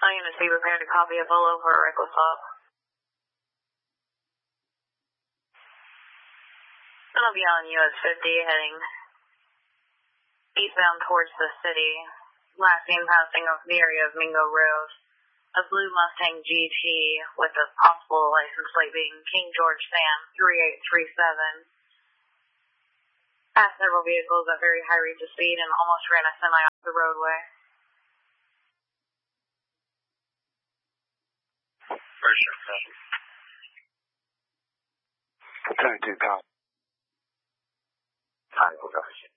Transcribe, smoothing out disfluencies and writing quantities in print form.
All units be prepared to copy a Volo for a reckless stop. It'll be on US 50 heading eastbound towards the city. Last seen passing of the area of Mingo Road. A blue Mustang GT with a possible license plate being King George Sam 3837. Passed several vehicles at very high rates of speed and almost ran a semi off the roadway. Where's your phone? 32 cop. 看不着。